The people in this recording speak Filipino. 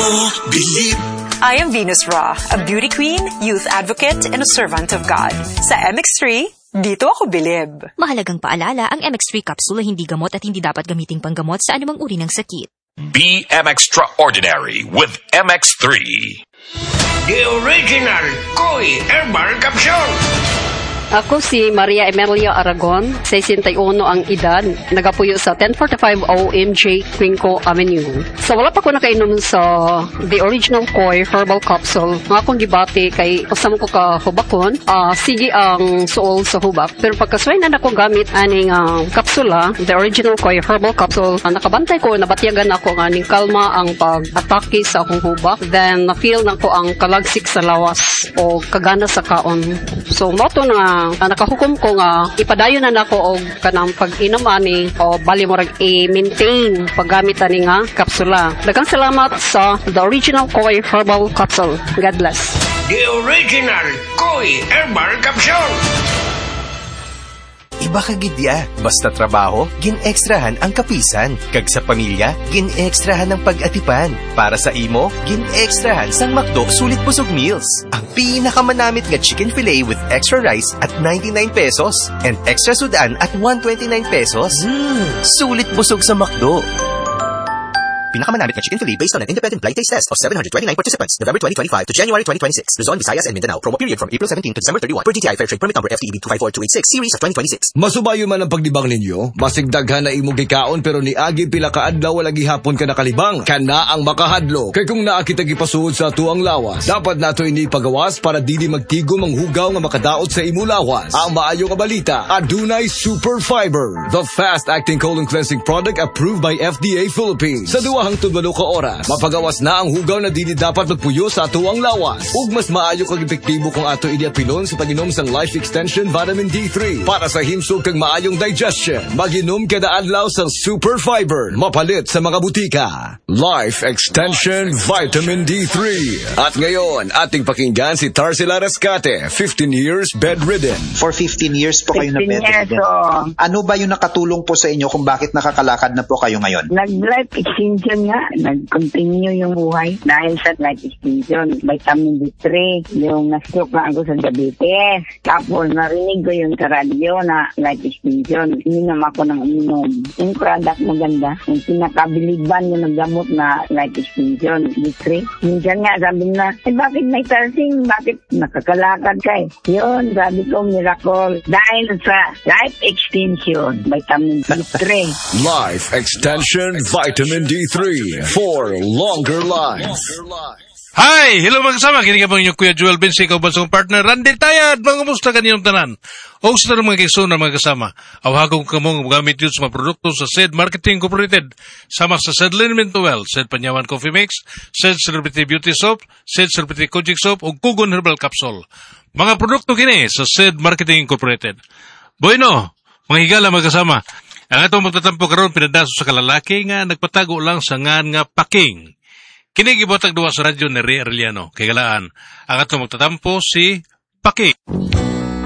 bilib. I am Venus Raw, a beauty queen, youth advocate, and a servant of God. Sa MX3, dito ako bilib. Mahalagang paalala, ang MX3 capsule ay hindi gamot at hindi dapat gamiting panggamot sa anumang uri ng sakit. Be extraordinary with MX3. The original Koi Herbal Capsule. Ako si Maria Emelia Aragon, 61 ang edad, nagapuyo sa 1045 OMJ Quinco Avenue. So wala pa ko nakainom sa The Original Koi Herbal Capsule. Nga akong gibati kay kasama ko ka hubakon, sige ang suol sa hubak. Pero pagkasway na ako gamit aning kapsula, The Original Koi Herbal Capsule, nakabantay ko, nabatyagan ako nga ning kalma ang pag-atake sa akong hubak. Then na-feel na ko ang kalagsik sa lawas o kagana sa kaon. So moto na nakahukom ko nga ipadayon na nako og kanang pag-inom ani o bali mo rag i-maintain paggamit ani nga kapsula. Daghang salamat sa The Original Koi Herbal Capsule. God bless. The Original Koi Herbal Capsule. Iba ka gidya, basta trabaho, gin-extrahan ang kapisan. Kag sa pamilya, gin-extrahan ang pag-atipan. Para sa imo, gin-extrahan sang McDo Sulit Busog Meals. Ang pinakamanamit nga chicken fillet with extra rice at 99 pesos and extra sudan at 129 pesos. Sulit busog sa McDo. Pinakamanamit na chicken fillet based on an independent blind taste test of 729 participants, November 2025 to January 2026. Luzon, Visayas, and Mindanao. Promo period from April 17 to December 31. Per DTI Fair Trade Permit Number FTEB 254286, Series of 2026. Masubayo man ang pagdibang ninyo, masigdaghan na imong gikaon pero ni agi pila ka adlaw wala gihapon ka nakalibang. Kana ang makahadlo. Kay kung naa kita gipasuod sa tuang lawas, dapat nato ini pagawas para dili magtigom ang hugaw nga makadaot sa imo lawas. Ang maayo nga balita, adunay Super Fiber, the fast-acting colon cleansing product approved by FDA Philippines. Sa hangtod 8 ka oras, mapagawas na ang hugaw na dili dapat magpuyo sa tuwang lawas. Ug mas maayo kag epektibo kung ato idiapilon sa pag-inom sang Life Extension Vitamin D3 para sa himsog kag maayong digestion. Mag-inom kada adlaw sang Super Fiber, mapalit sa mga butika. Life Extension Vitamin D3. At ngayon, ating pakinggan si Tarsila Rescate, 15 years bedridden. For 15 years po kayo na bedridden. Ano ba yung nakatulong po sa inyo kung bakit nakakalakad na po kayo ngayon? Nag-life extension nga, nag-continue yung buhay dahil sa life extension. Vitamin D3, yung na-stroke na ako sa diabetes. Tapos narinig ko yung sa radyo na life extension. Ininom ako ng uminom. Yung product maganda. Yung pinakabiliban yung naggamot na life extension, D3. Minsan nga sabi na, bakit may tarsing? Bakit nakakalakad ka eh? Yun, sabi ko, miracle. Dahil sa life extension, vitamin D3. Life Extension Vitamin D3 for longer life. Hi! Hello mga kasama. Kini ka po inyong Kuya Joel Bensi, ikaw basong partner. Randy Tayad, mga musta kanyang tanan. O sa mga kaiso na mga kasama. Awagong kamong gamit yun sa mga produkto sa SED Marketing Incorporated. Sama sa SED Liniment Oil, SED Panyawan Coffee Mix, SED Celebrity Beauty Soap, SED Celebrity Kojic Soap, o Kugon Herbal Capsule. Mga produkto kini sa SED Marketing Incorporated. Bueno, mga higala mga kasama. Ang atong magtatampo karon pinadaso sa kalalaki nga nagpatago lang sa ngan nga paking. Kini gibotag duwa sa radyo ni Ray Arellano. Kay galaan, ang atong magtatampo si Paking.